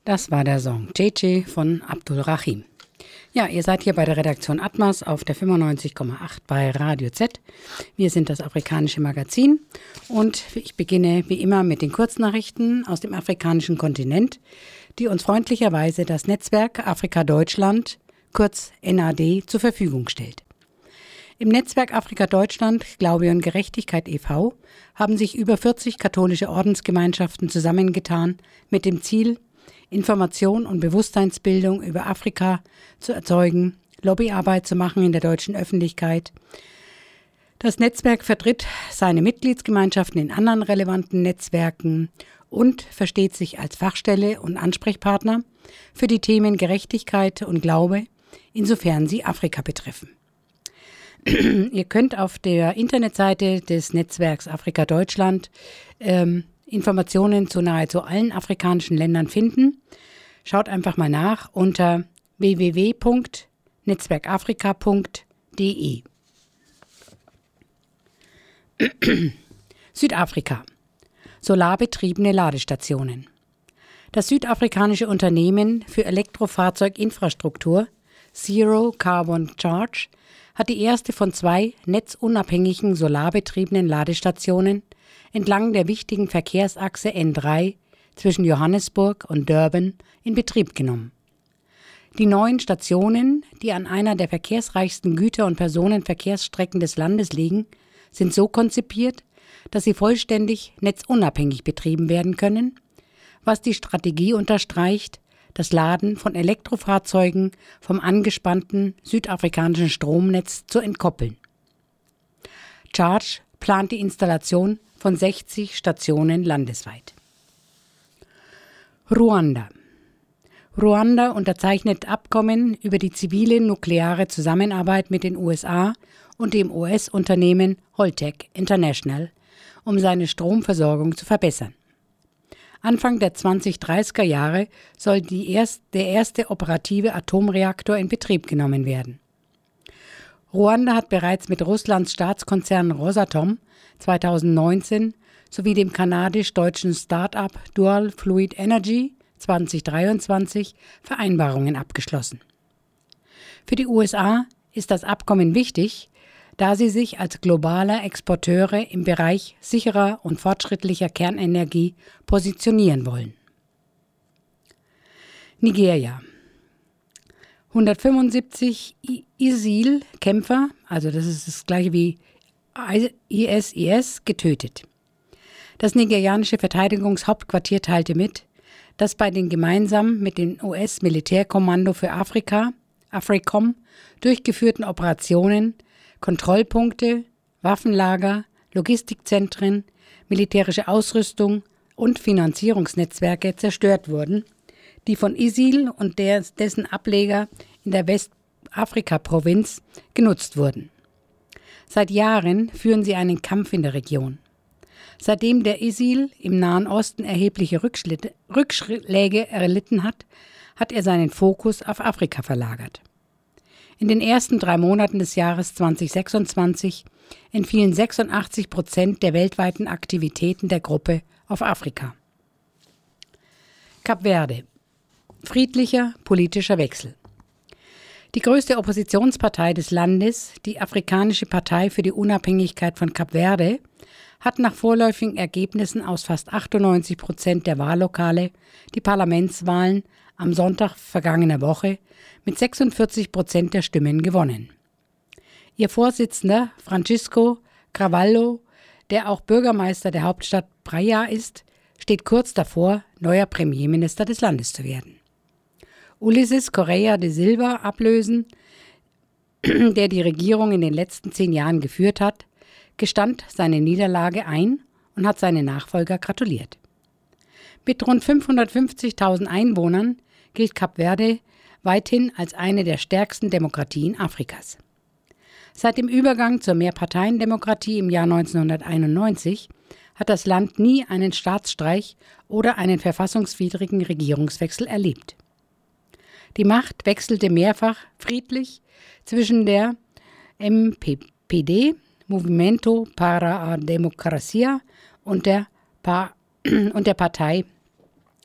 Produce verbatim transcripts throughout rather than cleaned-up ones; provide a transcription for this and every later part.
Das war der Song Cece von Abdul Rahim. Ja, ihr seid hier bei der Redaktion Atmas auf der fünfundneunzig Komma acht bei Radio Z. Wir sind das afrikanische Magazin und ich beginne wie immer mit den Kurznachrichten aus dem afrikanischen Kontinent, die uns freundlicherweise das Netzwerk Afrika Deutschland, kurz N A D, zur Verfügung stellt. Im Netzwerk Afrika Deutschland, Glaube und Gerechtigkeit e V haben sich über vierzig katholische Ordensgemeinschaften zusammengetan mit dem Ziel, Information und Bewusstseinsbildung über Afrika zu erzeugen, Lobbyarbeit zu machen in der deutschen Öffentlichkeit. Das Netzwerk vertritt seine Mitgliedsgemeinschaften in anderen relevanten Netzwerken und versteht sich als Fachstelle und Ansprechpartner für die Themen Gerechtigkeit und Glaube, insofern sie Afrika betreffen. Ihr könnt auf der Internetseite des Netzwerks Afrika Deutschland ähm, Informationen zu nahezu allen afrikanischen Ländern finden. Schaut einfach mal nach unter w w w punkt netzwerkafrika punkt d e. Südafrika. Solarbetriebene Ladestationen. Das südafrikanische Unternehmen für Elektrofahrzeuginfrastruktur Zero Carbon Charge hat die erste von zwei netzunabhängigen solarbetriebenen Ladestationen entlang der wichtigen Verkehrsachse N drei zwischen Johannesburg und Durban in Betrieb genommen. Die neuen Stationen, die an einer der verkehrsreichsten Güter- und Personenverkehrsstrecken des Landes liegen, sind so konzipiert, dass sie vollständig netzunabhängig betrieben werden können, was die Strategie unterstreicht, das Laden von Elektrofahrzeugen vom angespannten südafrikanischen Stromnetz zu entkoppeln. Charge plant die Installation von sechzig Stationen landesweit. Ruanda. Ruanda unterzeichnet Abkommen über die zivile nukleare Zusammenarbeit mit den U S A und dem U S-Unternehmen Holtec International, um seine Stromversorgung zu verbessern. Anfang der zwanzig-dreißiger Jahre soll die erst, der erste operative Atomreaktor in Betrieb genommen werden. Ruanda hat bereits mit Russlands Staatskonzern Rosatom zweitausendneunzehn sowie dem kanadisch-deutschen Start-up Dual Fluid Energy zweitausenddreiundzwanzig Vereinbarungen abgeschlossen. Für die U S A ist das Abkommen wichtig, da sie sich als globaler Exporteure im Bereich sicherer und fortschrittlicher Kernenergie positionieren wollen. Nigeria. hundertfünfundsiebzig I S I L-Kämpfer, also das ist das gleiche wie I S I S, getötet. Das nigerianische Verteidigungshauptquartier teilte mit, dass bei den gemeinsam mit dem U S-Militärkommando für Afrika, AFRICOM, durchgeführten Operationen Kontrollpunkte, Waffenlager, Logistikzentren, militärische Ausrüstung und Finanzierungsnetzwerke zerstört wurden, die von I S I L und der, dessen Ableger in der Westafrika-Provinz genutzt wurden. Seit Jahren führen sie einen Kampf in der Region. Seitdem der I S I L im Nahen Osten erhebliche Rückschläge erlitten hat, hat er seinen Fokus auf Afrika verlagert. In den ersten drei Monaten des Jahres zweitausendsechsundzwanzig entfielen sechsundachtzig Prozent der weltweiten Aktivitäten der Gruppe auf Afrika. Kap Verde. Friedlicher politischer Wechsel. Die größte Oppositionspartei des Landes, die Afrikanische Partei für die Unabhängigkeit von Kap Verde, hat nach vorläufigen Ergebnissen aus fast achtundneunzig Prozent der Wahllokale die Parlamentswahlen am Sonntag vergangener Woche mit sechsundvierzig Prozent der Stimmen gewonnen. Ihr Vorsitzender Francisco Carvalho, der auch Bürgermeister der Hauptstadt Praia ist, steht kurz davor, neuer Premierminister des Landes zu werden. Ulisses Correia de Silva ablösen, der die Regierung in den letzten zehn Jahren geführt hat, gestand seine Niederlage ein und hat seine Nachfolger gratuliert. Mit rund fünfhundertfünfzigtausend Einwohnern gilt Kap Verde weithin als eine der stärksten Demokratien Afrikas. Seit dem Übergang zur Mehrparteiendemokratie im Jahr neunzehnhunderteinundneunzig hat das Land nie einen Staatsstreich oder einen verfassungswidrigen Regierungswechsel erlebt. Die Macht wechselte mehrfach friedlich zwischen der M P P D, Movimento para a Democracia, und der, pa- und der Partei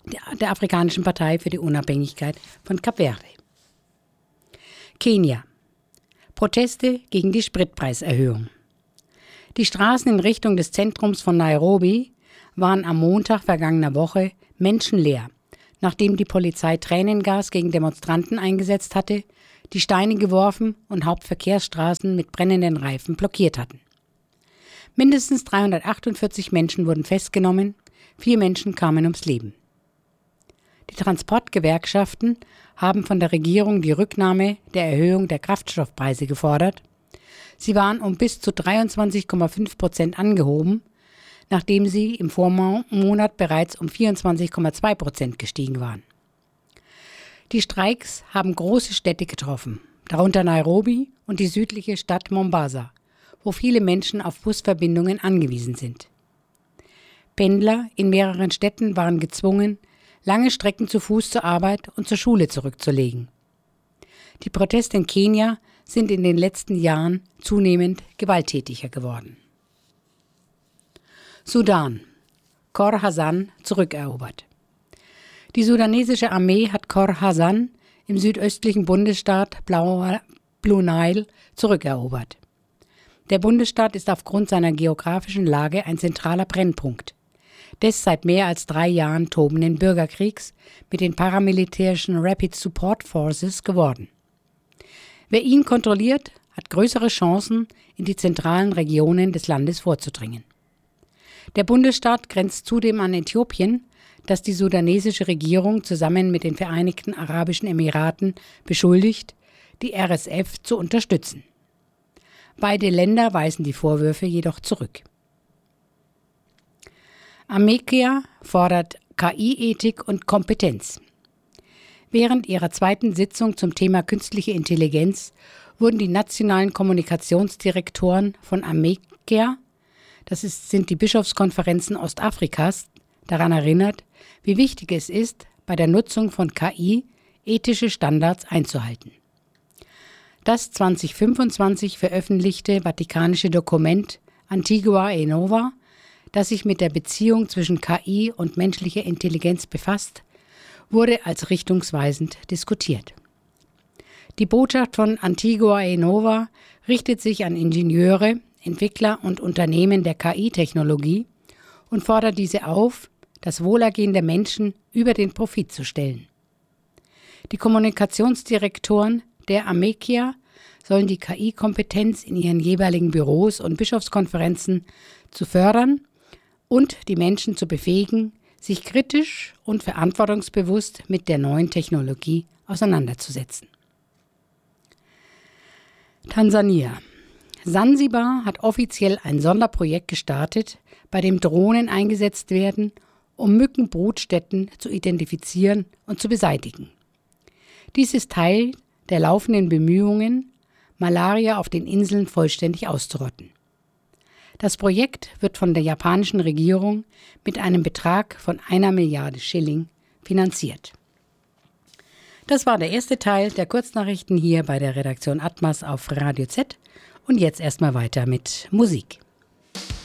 der Afrikanischen Partei für die Unabhängigkeit von Kap Verde. Kenia. Proteste gegen die Spritpreiserhöhung. Die Straßen in Richtung des Zentrums von Nairobi waren am Montag vergangener Woche menschenleer, nachdem die Polizei Tränengas gegen Demonstranten eingesetzt hatte, die Steine geworfen und Hauptverkehrsstraßen mit brennenden Reifen blockiert hatten. Mindestens dreihundertachtundvierzig Menschen wurden festgenommen, vier Menschen kamen ums Leben. Die Transportgewerkschaften haben von der Regierung die Rücknahme der Erhöhung der Kraftstoffpreise gefordert. Sie waren um bis zu dreiundzwanzig Komma fünf Prozent angehoben, nachdem sie im Vormonat bereits um vierundzwanzig Komma zwei Prozent gestiegen waren. Die Streiks haben große Städte getroffen, darunter Nairobi und die südliche Stadt Mombasa, wo viele Menschen auf Busverbindungen angewiesen sind. Pendler in mehreren Städten waren gezwungen, lange Strecken zu Fuß zur Arbeit und zur Schule zurückzulegen. Die Proteste in Kenia sind in den letzten Jahren zunehmend gewalttätiger geworden. Sudan. Khor Hassan zurückerobert. Die sudanesische Armee hat Khor Hassan im südöstlichen Bundesstaat Blue Nile zurückerobert. Der Bundesstaat ist aufgrund seiner geografischen Lage ein zentraler Brennpunkt des seit mehr als drei Jahren tobenden Bürgerkriegs mit den paramilitärischen Rapid Support Forces geworden. Wer ihn kontrolliert, hat größere Chancen, in die zentralen Regionen des Landes vorzudringen. Der Bundesstaat grenzt zudem an Äthiopien, das die sudanesische Regierung zusammen mit den Vereinigten Arabischen Emiraten beschuldigt, die R S F zu unterstützen. Beide Länder weisen die Vorwürfe jedoch zurück. Amekia fordert K I-Ethik und Kompetenz. Während ihrer zweiten Sitzung zum Thema künstliche Intelligenz wurden die nationalen Kommunikationsdirektoren von Amekia, das ist, sind die Bischofskonferenzen Ostafrikas, daran erinnert, wie wichtig es ist, bei der Nutzung von K I ethische Standards einzuhalten. Das zwanzig fünfundzwanzig veröffentlichte vatikanische Dokument Antigua et Nova, das sich mit der Beziehung zwischen K I und menschlicher Intelligenz befasst, wurde als richtungsweisend diskutiert. Die Botschaft von Antigua et Nova richtet sich an Ingenieure, Entwickler und Unternehmen der K I-Technologie und fordert diese auf, das Wohlergehen der Menschen über den Profit zu stellen. Die Kommunikationsdirektoren der Amekia sollen die K I-Kompetenz in ihren jeweiligen Büros und Bischofskonferenzen zu fördern und die Menschen zu befähigen, sich kritisch und verantwortungsbewusst mit der neuen Technologie auseinanderzusetzen. Tansania. Sansibar hat offiziell ein Sonderprojekt gestartet, bei dem Drohnen eingesetzt werden, um Mückenbrutstätten zu identifizieren und zu beseitigen. Dies ist Teil der laufenden Bemühungen, Malaria auf den Inseln vollständig auszurotten. Das Projekt wird von der japanischen Regierung mit einem Betrag von einer Milliarde Schilling finanziert. Das war der erste Teil der Kurznachrichten hier bei der Redaktion Atmas auf Radio Z. Und jetzt erstmal weiter mit Musik.